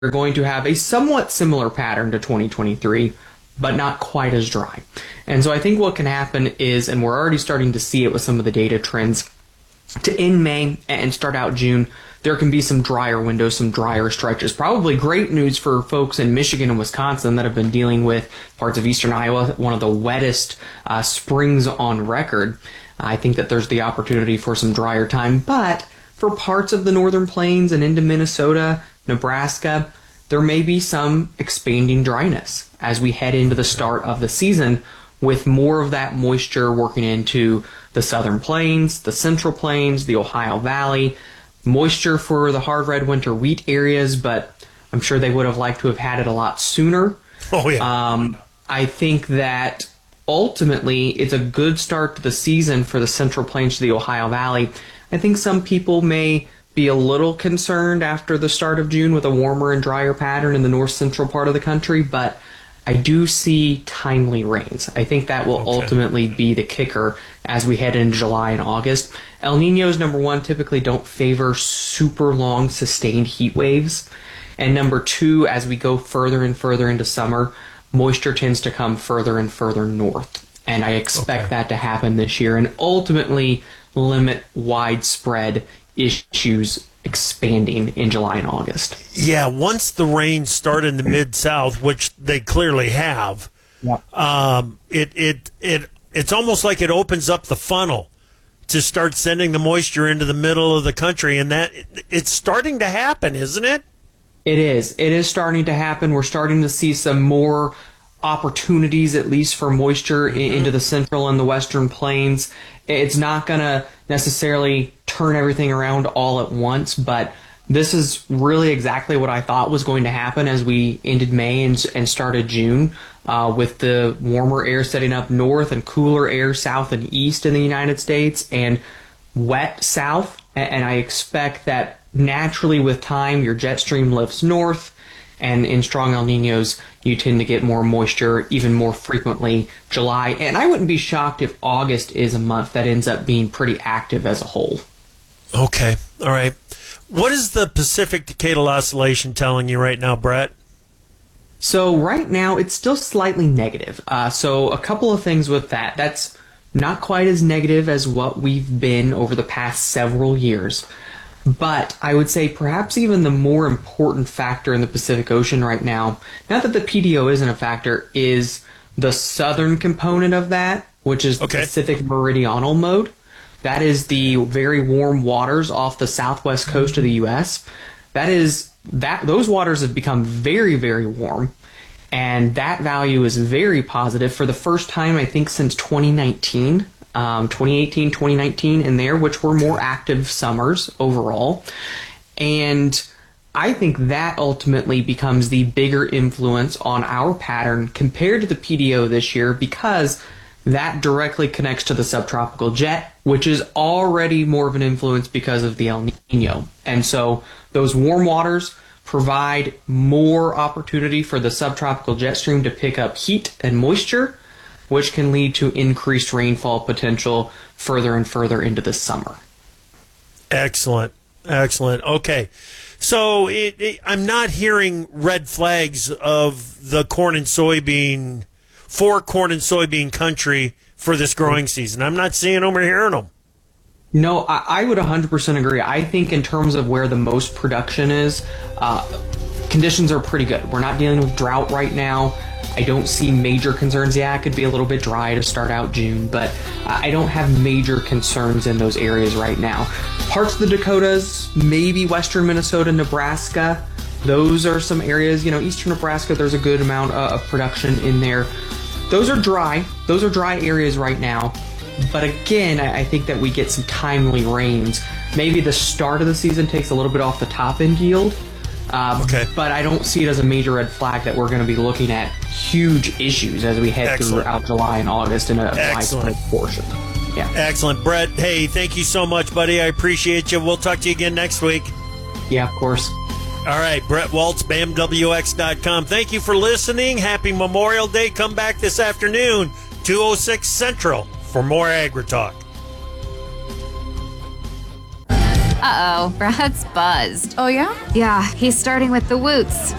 going to have a somewhat similar pattern to 2023, but not quite as dry. And so I think what can happen is, and we're already starting to see it with some of the data trends, to end May and start out June, there can be some drier windows, some drier stretches. Probably great news for folks in Michigan and Wisconsin that have been dealing with parts of eastern Iowa, one of the wettest springs on record. I think that there's the opportunity for some drier time, but for parts of the northern plains and into Minnesota, Nebraska, there may be some expanding dryness as we head into the start of the season, with more of that moisture working into the southern plains, the central plains, the Ohio Valley. Moisture for the hard red winter wheat areas, but I'm sure they would have liked to have had it a lot sooner. Oh, yeah. I think that ultimately it's a good start to the season for the central plains to the Ohio Valley. I think some people may be a little concerned after the start of June with a warmer and drier pattern in the north central part of the country, but I do see timely rains. I think that will ultimately be the kicker as we head into July and August. El Niños, number one, typically don't favor super long sustained heat waves. And number two, as we go further and further into summer, moisture tends to come further and further north. And I expect that to happen this year and ultimately limit widespread issues expanding in July and August. Yeah, once the rains start in the Mid-South, which they clearly have, it's almost like it opens up the funnel to start sending the moisture into the middle of the country, and that it's starting to happen, isn't it? It is. It is starting to happen. We're starting to see some more opportunities, at least for moisture, into the central and the western plains. It's not going to necessarily turn everything around all at once, but this is really exactly what I thought was going to happen as we ended May and started June, with the warmer air setting up north and cooler air south and east in the United States and wet south. And I expect that naturally with time, your jet stream lifts north, and in strong El Niños, you tend to get more moisture even more frequently July. And I wouldn't be shocked if August is a month that ends up being pretty active as a whole. Okay. All right. What is the Pacific Decadal Oscillation telling you right now, Brett? So right now, it's still slightly negative. So a couple of things with that. That's not quite as negative as what we've been over the past several years. But I would say perhaps even the more important factor in the Pacific Ocean right now, not that the PDO isn't a factor, is the southern component of that, which is the Pacific Meridional mode. That is the very warm waters off the southwest coast of the U.S. Those waters have become very, very warm, and that value is very positive for the first time, I think, since 2019. 2018, 2019 in there, which were more active summers overall. And I think that ultimately becomes the bigger influence on our pattern compared to the PDO this year, because that directly connects to the subtropical jet, which is already more of an influence because of the El Nino. And so those warm waters provide more opportunity for the subtropical jet stream to pick up heat and moisture, which can lead to increased rainfall potential further and further into the summer. Excellent. Excellent. Okay. So I'm not hearing red flags of the corn and soybean country for this growing season. I'm not seeing them or hearing them. No, I would 100% agree. I think in terms of where the most production is, conditions are pretty good. We're not dealing with drought right now. I don't see major concerns. Yeah, it could be a little bit dry to start out June, but I don't have major concerns in those areas right now. Parts of the Dakotas, maybe western Minnesota, Nebraska, those are some areas, eastern Nebraska, there's a good amount of production in there. Those are dry. Those are dry areas right now. But again, I think that we get some timely rains. Maybe the start of the season takes a little bit off the top end yield. But I don't see it as a major red flag that we're going to be looking at huge issues as we head throughout July and August in a widespread portion. Yeah. Excellent. Brett, hey, thank you so much, buddy. I appreciate you. We'll talk to you again next week. Yeah, of course. All right, Brett Waltz, BAMWX.com. Thank you for listening. Happy Memorial Day. Come back this afternoon, 2:06 Central, for more Agri-Talk. Uh-oh, Brad's buzzed. Oh, yeah? Yeah, he's starting with the woots.